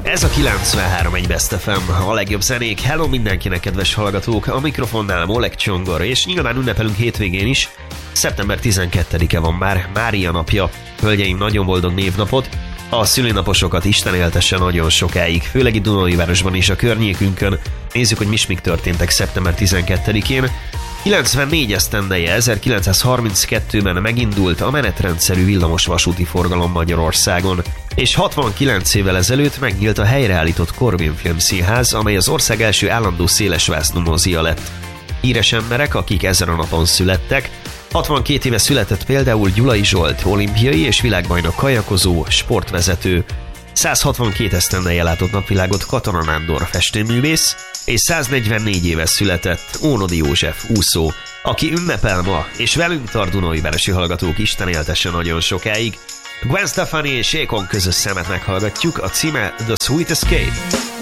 Ez a 93.1 Best FM, a legjobb zenék. Hello mindenkinek, kedves hallgatók! A mikrofonnál Oleg Csongor, és nyilván ünnepelünk hétvégén is. Szeptember 12-e van már, Mária napja. Hölgyeim, nagyon boldog névnapot! A szülinaposokat Isten éltesse nagyon sokáig, főleg itt Dunaújvárosban és a környékünkön. Nézzük, hogy mi történtek szeptember 12-én. 94 esztendeje, 1932-ben megindult a menetrendszerű villamos vasúti forgalom Magyarországon, és 69 évvel ezelőtt megnyílt a helyreállított Corvin Filmszínház, amely az ország első állandó szélesvásznú mozia lett. Híres emberek, akik ezen a napon születtek. 62 éve született például Gyulai Zsolt, olimpiai és világbajnok kajakozó, sportvezető. 162 esztendeje látott napvilágot Katona Nándor, festőművész, és 144 éve született Ónodi József, úszó, aki ünnepel ma, és velünk tart dunaújvárosi hallgatók, Isten éltesse nagyon sokáig. Gwen Stefani és Akon közös szemet meghallgatjuk, a címe The Sweet Escape.